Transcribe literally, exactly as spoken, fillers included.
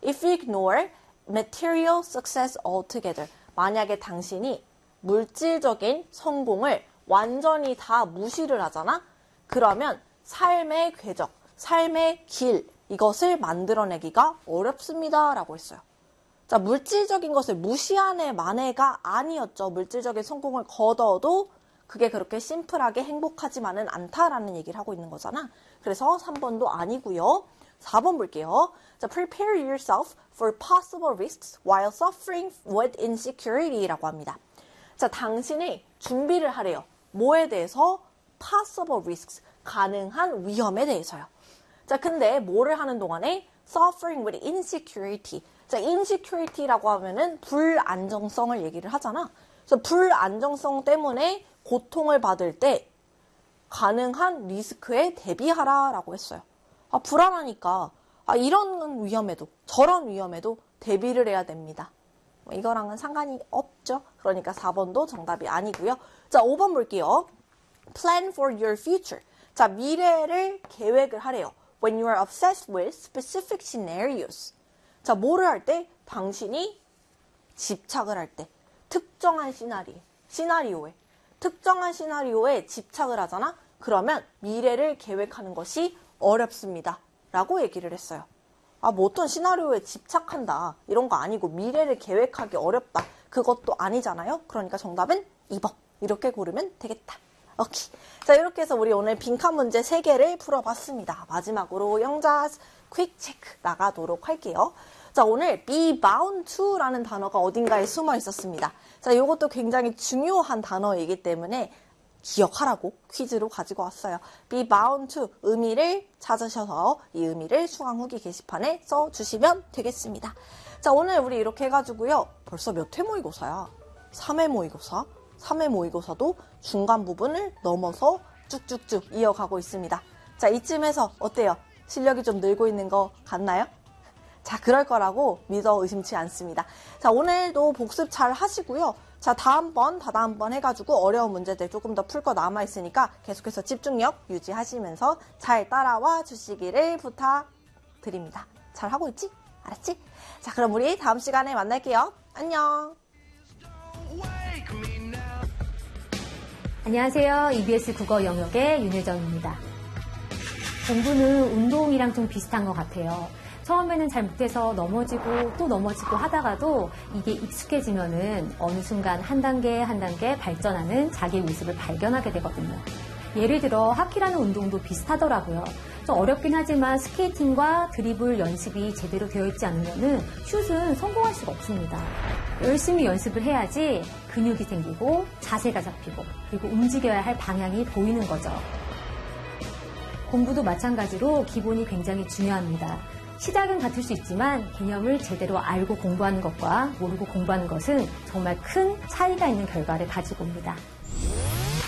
If you ignore material success altogether. 만약에 당신이 물질적인 성공을 완전히 다 무시를 하잖아? 그러면 삶의 궤적, 삶의 길, 이것을 만들어내기가 어렵습니다. 라고 했어요. 자, 물질적인 것을 무시하는 만해가 아니었죠. 물질적인 성공을 거둬도 그게 그렇게 심플하게 행복하지만은 않다라는 얘기를 하고 있는 거잖아. 그래서 삼 번도 아니고요. 사 번 볼게요. 자, prepare yourself for possible risks while suffering with insecurity라고 합니다. 자, 당신이 준비를 하래요. 뭐에 대해서? possible risks, 가능한 위험에 대해서요. 자, 근데 뭐를 하는 동안에? suffering with insecurity. 자, insecurity라고 하면은 불안정성을 얘기를 하잖아. 그래서 불안정성 때문에 고통을 받을 때 가능한 리스크에 대비하라라고 했어요. 아, 불안하니까 아, 이런 위험에도 저런 위험에도 대비를 해야 됩니다. 뭐 이거랑은 상관이 없죠. 그러니까 사 번도 정답이 아니고요. 자, 오 번 볼게요. Plan for your future. 자, 미래를 계획을 하래요. When you are obsessed with specific scenarios. 자, 뭐를 할 때? 당신이 집착을 할 때. 특정한 시나리오, 시나리오에. 특정한 시나리오에 집착을 하잖아? 그러면 미래를 계획하는 것이 어렵습니다. 라고 얘기를 했어요. 아, 뭐 어떤 시나리오에 집착한다. 이런 거 아니고 미래를 계획하기 어렵다. 그것도 아니잖아요. 그러니까 정답은 이 번. 이렇게 고르면 되겠다. 오케이. 자, 이렇게 해서 우리 오늘 빈칸 문제 세 개를 풀어봤습니다. 마지막으로 영자 퀵 체크 나가도록 할게요. 자, 오늘 be bound to라는 단어가 어딘가에 숨어 있었습니다. 자, 이것도 굉장히 중요한 단어이기 때문에 기억하라고 퀴즈로 가지고 왔어요. be bound to 의미를 찾으셔서 이 의미를 수강 후기 게시판에 써주시면 되겠습니다. 자, 오늘 우리 이렇게 해가지고요. 벌써 몇 회 모의고사야? 삼 회 모의고사? 삼 회 모의고사도 중간 부분을 넘어서 쭉쭉쭉 이어가고 있습니다. 자, 이쯤에서 어때요? 실력이 좀 늘고 있는 거 같나요? 자, 그럴 거라고 믿어 의심치 않습니다. 자, 오늘도 복습 잘 하시고요. 자, 다음번, 다다음번 해가지고 어려운 문제들 조금 더 풀 거 남아있으니까 계속해서 집중력 유지하시면서 잘 따라와 주시기를 부탁드립니다. 잘 하고 있지? 알았지? 자, 그럼 우리 다음 시간에 만날게요. 안녕! 안녕하세요. 이비에스 국어 영역의 윤혜정입니다. 공부는 운동이랑 좀 비슷한 것 같아요. 처음에는 잘 못해서 넘어지고 또 넘어지고 하다가도 이게 익숙해지면은 어느 순간 한 단계 한 단계 발전하는 자기의 모습을 발견하게 되거든요. 예를 들어 하키라는 운동도 비슷하더라고요. 좀 어렵긴 하지만 스케이팅과 드리블 연습이 제대로 되어 있지 않으면은 슛은 성공할 수가 없습니다. 열심히 연습을 해야지 근육이 생기고 자세가 잡히고 그리고 움직여야 할 방향이 보이는 거죠. 공부도 마찬가지로 기본이 굉장히 중요합니다. 시작은 같을 수 있지만 개념을 제대로 알고 공부하는 것과 모르고 공부하는 것은 정말 큰 차이가 있는 결과를 가지고 옵니다.